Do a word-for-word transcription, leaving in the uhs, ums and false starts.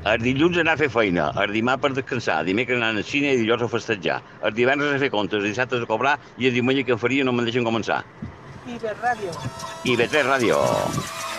El dilluns anar a fer feina, el dimarts per descansar, dimecres anar al cine i dilluns a festejar, el divendres a fer comptes, els dissabtes a cobrar i el diumenge que faria no me'n deixen començar. I per ràdio. I B tres Ràdio.